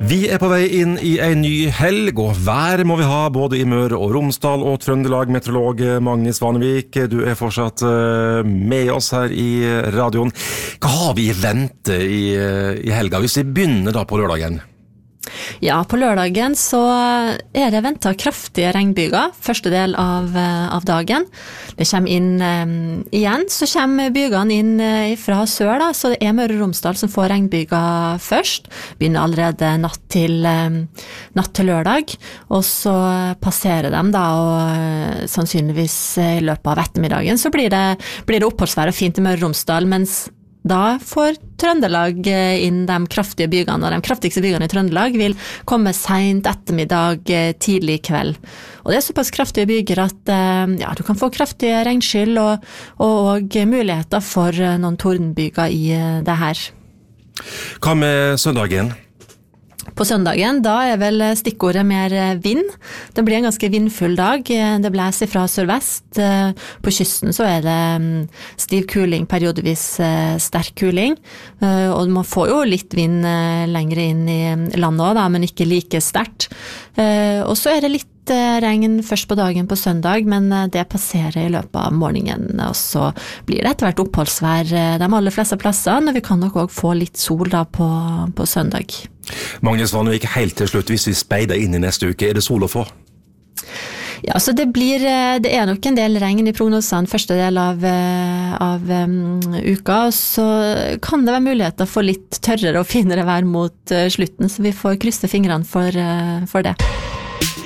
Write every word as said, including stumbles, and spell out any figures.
Vi er på vei inn i en ny helg, og vær må vi ha både i Møre og Romsdal og Trøndelag. Meteorolog Magne Svanevik, du er fortsatt med oss her i radioen. Hva har vi i vente i, i helga, hvis vi begynner da på lørdagen? Ja, på lørdagen så er det ventet kraftige regnbyger, første del av, av dagen. Det kommer inn um, igjen, så kommer bygene inn uh, fra sør da, så det er Møre og Romsdal som får regnbyger først. Begynner allerede natt til, um, natt til lørdag, og så passerer de da, og uh, sannsynligvis i løpet av ettermiddagen så blir det, blir det oppholdsvær og fint i Møre og Romsdal, mens da får Trøndelag inn de kraftige bygene, og de kraftigste bygene i Trøndelag vil komme sent ettermiddag, tidlig kveld. Og det er såpass kraftige byger at ja, du kan få kraftige regnskyll og, og muligheter for noen tordenbyger i det her. Hva med søndagen? På søndagen, da er vel stikkordet mer vind. Det blir en ganske vindfull dag. Det blæser fra sørvest. På kysten så er det stiv kuling, periodevis sterk kuling. Og man får jo litt vind lengre inn i landet også, da, men ikke like sterkt. Og så er det litt regn først på dagen på søndag, men det passerer i løpet av morgenen, og så blir det etter hvert oppholdsvær de aller fleste plasser, men vi kan nok også få litt sol da på, på søndag. Magne Svanevik, helt til slutt, hvis vi speider inn i neste uke, er det sol å få? Ja, så det blir, det er nok en del regn i prognosene første del av, av um, uka, og så kan det være muligheter for litt tørrere og finere vær mot uh, slutten, så vi får krysse fingrene for, uh, for det.